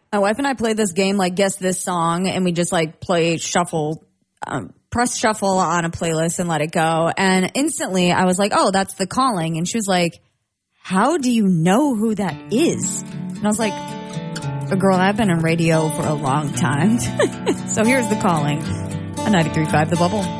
My wife and I played this game, like guess this song, and we just like play shuffle, press shuffle on a playlist and let it go. And instantly I was like, oh, that's The Calling. And she was like, how do you know who that is? And I was like, girl, I've been in radio for a long time. So here's The Calling on 93.5 The Bubble.